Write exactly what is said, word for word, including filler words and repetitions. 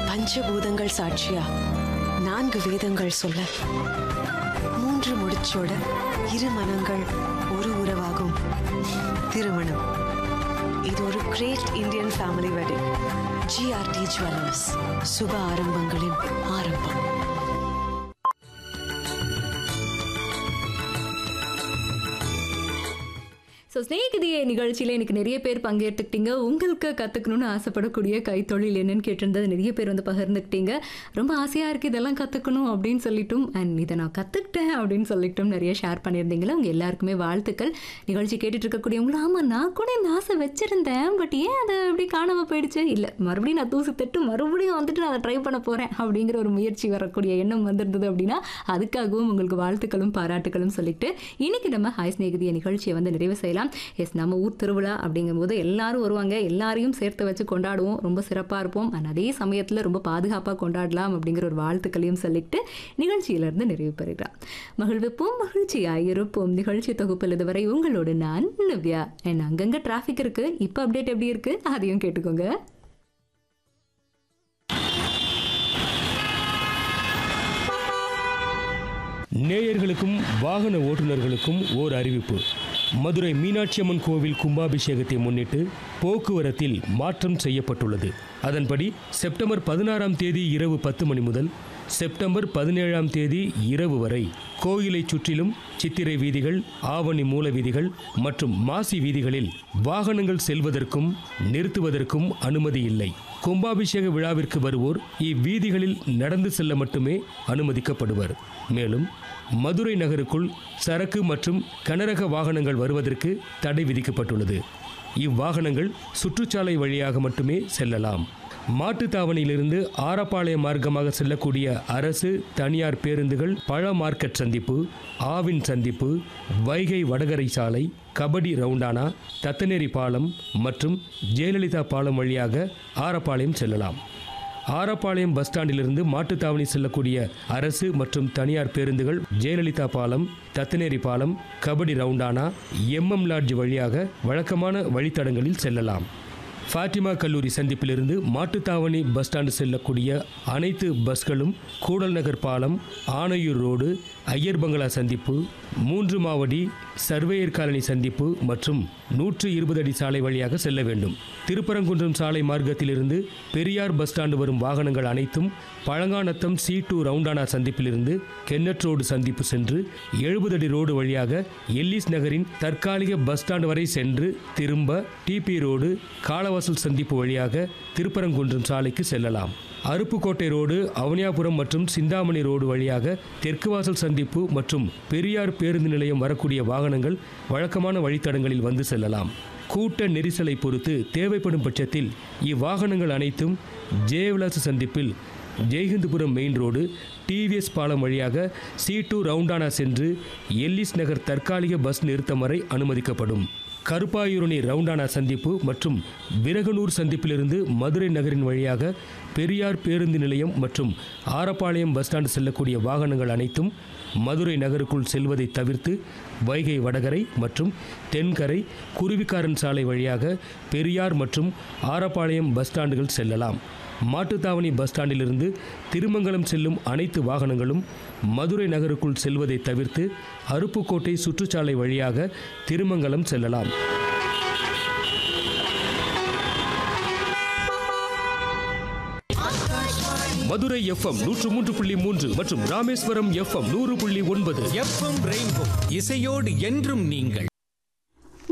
பஞ்சபூதங்கள் சாட்சியா நான்கு வேதங்கள் சொல்ல மூன்று முடிச்சோட இரு மனங்கள் ஒரு உறவாகும் திருமணம். இது ஒரு great Indian family wedding. GRT jewellers, சுப ஆரம்பங்களின் ஆரம்பம். ஸோ ஸ்நேகிதியே நிகழ்ச்சியில் எனக்கு நிறைய பேர் பங்கேற்றுக்கிட்டீங்க. உங்களுக்கு கற்றுக்கணுன்னு ஆசைப்படக்கூடிய கைத்தொழில் என்னன்னு கேட்டிருந்தது நிறைய பேர் வந்து பகிர்ந்துக்கிட்டீங்க. ரொம்ப ஆசையாக இருக்குது இதெல்லாம் கற்றுக்கணும் அப்படின்னு சொல்லிட்டும், அண்ட் இதை நான் கற்றுக்கிட்டேன் அப்படின்னு சொல்லிட்டும் நிறைய ஷேர் பண்ணியிருந்தீங்களா. உங்கள் எல்லாருக்குமே வாழ்த்துக்கள். நிகழ்ச்சி கேட்டுட்டு இருக்கக்கூடியவங்களும் ஆமாம் நான் கூட இந்த ஆசை வச்சுருந்தேன், பட் ஏன் அதை அப்படி காணாமல் போயிடுச்சு, இல்லை மறுபடியும் நான் தூசு தட்டு மறுபடியும் வந்துட்டு நான் அதை ட்ரை பண்ண போகிறேன் அப்படிங்கிற ஒரு முயற்சி வரக்கூடிய எண்ணம் வந்திருந்தது அப்படின்னா அதுக்காகவும் உங்களுக்கு வாழ்த்துக்களும் பாராட்டுகளும் சொல்லிட்டு இன்னைக்கு நம்ம ஹாய் ஸ்நேகிதிய நிகழ்ச்சியை வந்து நிறைவு செய்யலாம். எஸ், நம்ம ஊர் திருவிழா அப்படிங்கும்போது எல்லாரும் வருவாங்க, எல்லாரையும் சேர்த்து வச்சு கொண்டாடுவோம், ரொம்ப சிறப்பாக இருப்போம். அண்ட் அதே சமயத்தில் ரொம்ப பாதுகாப்பாக கொண்டாடலாம் அப்படிங்கிற ஒரு வாழ்த்துக்களையும் சொல்லிட்டு நிகழ்ச்சியிலிருந்து நிறைவு பெறுகிறார். மகிழ்விப்போம், மகிழ்ச்சியாக இருப்போம். நிகழ்ச்சி தொகுப்பில் இதுவரை உங்களோடு நான் நிவ்யா. அண்ட் அங்கங்கே டிராஃபிக் இருக்கு, இப்போ அப்டேட் எப்படி இருக்கு அதையும் கேட்டுக்கோங்க. நேயர்களுக்கும் வாகன ஓட்டுநர்களுக்கும் ஓர் அறிவிப்பு. மதுரை மீனாட்சி அம்மன் கோவில் கும்பாபிஷேகத்தை முன்னிட்டு போக்குவரத்தில் மாற்றம் செய்யப்பட்டுள்ளது. அதன்படி செப்டம்பர் பதினாறாம் தேதி இரவு பத்து மணி முதல் செப்டம்பர் பதினேழாம் தேதி இரவு வரை கோயிலை சுற்றிலும் சித்திரை வீதிகள், ஆவணி மூல வீதிகள் மற்றும் மாசி வீதிகளில் வாகனங்கள் செல்வதற்கும் நிறுத்துவதற்கும் அனுமதி இல்லை. கும்பாபிஷேக விழாவிற்கு வருவோர் இவ்வீதிகளில் நடந்து செல்ல மட்டுமே அனுமதிக்கப்படுவர். மேலும் மதுரை நகருக்குள் சரக்கு மற்றும் கனரக வாகனங்கள் வருவதற்கு தடை விதிக்கப்பட்டுள்ளது. இவ்வாகனங்கள் சுற்றுச்சாலை வழியாக மட்டுமே செல்லலாம். மாட்டுத்தாவணியிலிருந்து ஆரப்பாளையம் மார்க்கமாக செல்லக்கூடிய அரசு தனியார் பேருந்துகள் பழ மார்க்கெட் சந்திப்பு, ஆவின் சந்திப்பு, வைகை வடகரை சாலை, கபடி ரவுண்டானா, தத்தநேரி பாலம் மற்றும் ஜெயலலிதா பாலம் வழியாக ஆரப்பாளையம் செல்லலாம். ஆரப்பாளையம் பஸ் ஸ்டாண்டிலிருந்து மாட்டுத்தாவணி செல்லக்கூடிய அரசு மற்றும் தனியார் பேருந்துகள் ஜெயலலிதா பாலம், தத்தநேரி பாலம், கபடி ரவுண்டானா, எம்எம் லாட்ஜ் வழியாக வழக்கமான வழித்தடங்களில் செல்லலாம். ஃபாத்திமா கல்லூரி சந்திப்பிலிருந்து மாட்டுத்தாவணி பஸ் ஸ்டாண்டு செல்லக்கூடிய அனைத்து பஸ்களும் கூடல் நகர் பாலம், ஆனையூர் ரோடு, ஐயர் பங்களா சந்திப்பு, மூன்று மாவடி, சர்வேயர் காலனி சந்திப்பு மற்றும் நூற்று இருபது அடி சாலை வழியாக செல்ல வேண்டும். திருப்பரங்குன்றம் சாலை மார்க்கத்திலிருந்து பெரியார் பஸ் ஸ்டாண்டு வரும் வாகனங்கள் அனைத்தும் Palanganatham C two ரவுண்டானா சந்திப்பிலிருந்து Kennet road சந்திப்பு சென்று எழுபது அடி ரோடு வழியாக எல்லிஸ் நகரின் தற்காலிக பஸ் ஸ்டாண்டு வரை சென்று திரும்ப டிபி ரோடு, காலவாசல் சந்திப்பு வழியாக திருப்பரங்குன்றம் சாலைக்கு செல்லலாம். அருப்புக்கோட்டை ரோடு, அவனியாபுரம் மற்றும் சிந்தாமணி ரோடு வழியாக தெற்கு வாசல் சந்திப்பு மற்றும் பெரியார் பேருந்து நிலையம் வரக்கூடிய வாகனங்கள் வழக்கமான வழித்தடங்களில் வந்து செல்லலாம். கூட்ட நெரிசலை பொறுத்து தேவைப்படும் பட்சத்தில் இவ்வாகனங்கள் அனைத்தும் ஜெயவிலாச சந்திப்பில் ஜெய்ஹிந்துபுரம் மெயின் ரோடு, டிவிஎஸ் பாலம் வழியாக சி டூ ரவுண்டானா சென்று எல்லிஸ் நகர் தற்காலிக பஸ் நிறுத்தம் வரை அனுமதிக்கப்படும். கருப்பாயூரணி ரவுண்டானா சந்திப்பு மற்றும் விரகனூர் சந்திப்பிலிருந்து மதுரை நகரின் வழியாக பெரியார் பேருந்து நிலையம் மற்றும் ஆரப்பாளையம் பஸ் ஸ்டாண்டு செல்லக்கூடிய வாகனங்கள் அனைத்தும் மதுரை நகருக்குள் செல்வதை தவிர்த்து வைகை வடகரை மற்றும் தென்கரை, குருவிக்காரன் சாலை வழியாக பெரியார் மற்றும் ஆரப்பாளையம் பஸ் ஸ்டாண்டுகள் செல்லலாம். மாட்டுத்தாவணி பஸ் ஸ்டாண்டிலிருந்து திருமங்கலம் செல்லும் அனைத்து வாகனங்களும் மதுரை நகருக்குள் செல்வதை தவிர்த்து அருப்புக்கோட்டை சுற்றுச்சாலை வழியாக திருமங்கலம் செல்லலாம். மதுரை எஃப்எம் நூற்று மூன்று புள்ளி மூன்று மற்றும் ராமேஸ்வரம் எஃப்எம் நூறு புள்ளி ஒன்பது. எஃப்எம் ரெயின்போ, இசையோடு என்றும் நீங்கள்.